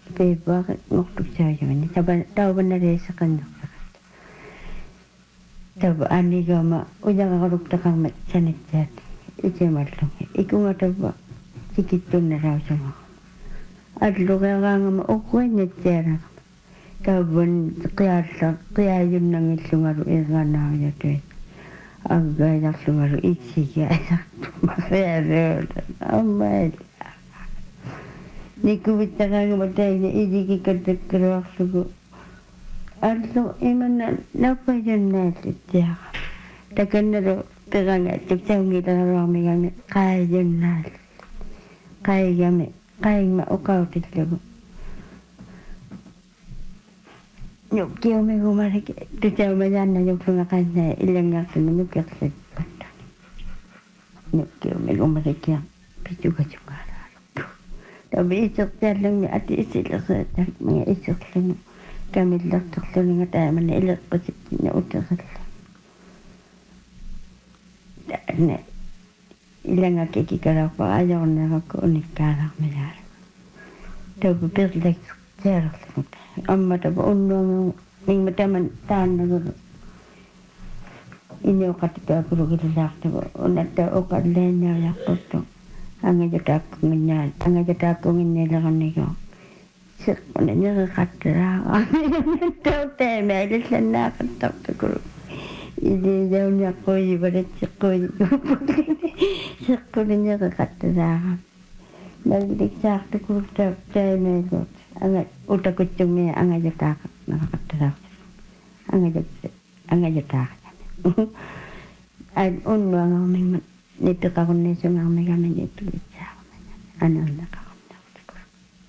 Pipa ngoktuk saayamani tauban nareesaqanneq taba anigama uyaqaqaruktakaqmat sanitsaat itimallungi ikungatawa tikittunnarausama аллугераангама уккуиннатсиалаа таавван qiaayunnangillungalu иергаанаариатуи аггааларлунгалу итсигиаасартумариалуут аммаал никувиттараангама таина илигикаттаккалуарлугу аллу иманна наппажуннааллутсиара таканналу перанга туксаунгиларуармигами qaayunnaал qaigami qaingma uqautillугу нуккиумигумарик тутаумаянна юксунгақаанаа илангаарсуна нуккерлиппатта нуккиумигумарикиа питугатунгаалаалу таби исертиаллугни ати исилерсаатак мига исерлугу камиллертерлунга таамана илерпаситтина утералла таана илангаккикикалаарпа аажорнеракку униккаалаармигаала таби перлак теерлугу amma tapa unnuangu mingma taman taannagulu inuqatikaakurugilulaartugu unatta uqalleanniariarputtu angajataakkunginniileranigo siqquna neriqattalaaqa tauteemailillannaaqattartukulu iliisauniaqquivalatseqquilikupulli siqquna neriqattalaaqa nagliksaartukulu taemailuut anga utakutsungi angajataaq naqattaraaq angajataaq an unnuangarmingma nitteqarunnisungarmigami nittulitsaarmana anerneqarunnertukul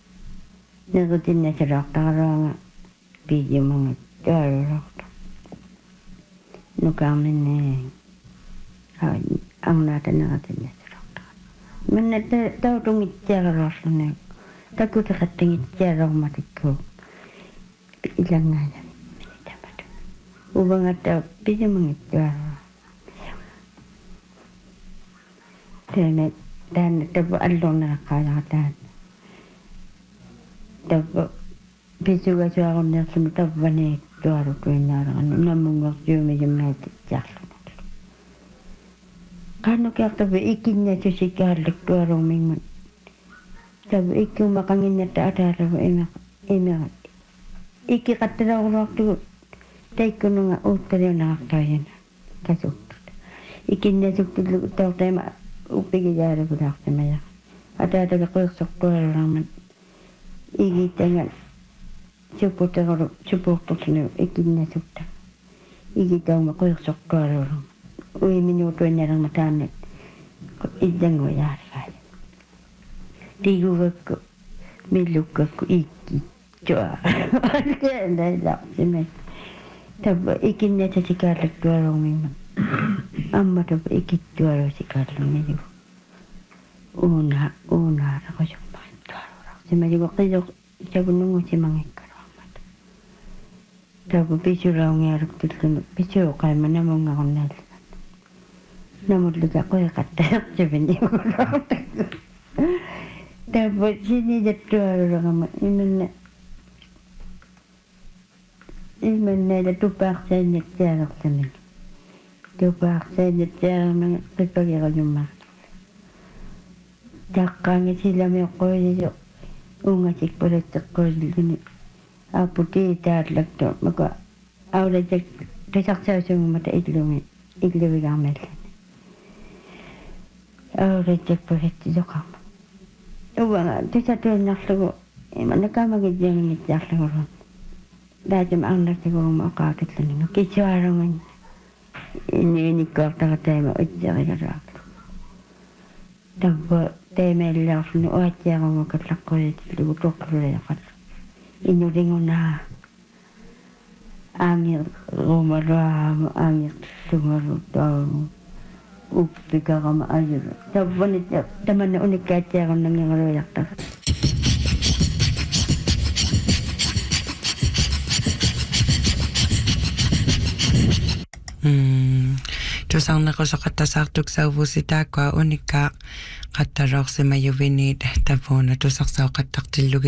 nerutinnasalortaraluanga piijumangat tualulortu nukaarminne arnaataneratinnassalortara manna tautungitsiaralorlune takutaqattangittialormatikku ilangaala minitamatu uvangatta pijamangittuarua taana tapu allorneraqaajaqataan tapu pisugasuarunnersunu tappaniittuarutuinnaaraqanu nammungertiumijammaatitsiarlunat qanukiartapu ikinnasusikkaallaktuarumingman tabu ikku maqanginnatta ataalagu ima ikkiqattalaorluartugu taikkununga uuttaliunaqartaajana kasuuttut ikinnasuktullugu taortaima uppigijaalagulartamaya ataalaga qiirsortualularman igitanga supportorlu ikinnasukta igitauma qiirsortualularman uiminuutuinnalerma taannat iddanguyaarfaaya diguvakku millukakku ikkittua alkeendailarsimat tabba ikinnatasikaalaktualormimman amma tabba ikittualusikaallumilugu uunaalaqusummarittualurarsimaligu qisoq sagunungusimangikkaluarmat tabba pisulaungialuktullumu pisuuqaima namungarunnaallumat namulluka qoiqattalertipinniukulortakku dapat sini jatuh iman ada tupak saya nyetir temen tupak saya nyetir mengetuk ya cuma takkan silam yang kau itu ungasik pada tekor ini apa tidak lagi maka awalnya tersak saya cuma mata iklim gamel awalnya pada tidak uang tu satu naklugu mana kama gejeng ni naklugu dah jam angkat sekali mau kau ketemu kisarangan ini kau tak tema ujar kerja tapi tema lah ni ujar mau ketemu itu butuh kerja kan ini dengan angin rumah angin sungai tahu upika kama aja tapi teman unik aja kan dengan royak tak Tusang na ko sa katasaktok sa ubusita ko unika katarok si mayuvinid tapo na tusak sa kataktilugi